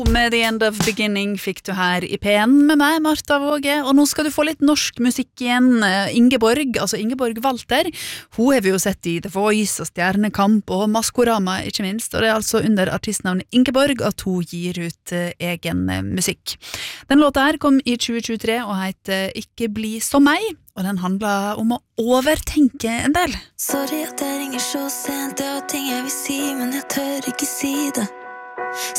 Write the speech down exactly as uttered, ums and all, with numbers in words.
Med The End of Beginning fikk du her I P en med meg, Martha Våge, og nå skal du få litt norsk musikk igjen. Ingeborg, altså Ingeborg Walter, hun har vi jo sett I The Voice og Stjernekamp og Maskorama, ikke minst, og det er altså under artistnavnet Ingeborg at hun gir ut uh, egen uh, musikk. Den låta her kom I tjue tjuetre og heter Ikke bli som meg, og den handler om å overtenke en del. Sorry at jeg ringer så sent, det er ting jeg vil si, men jeg tør ikke si det.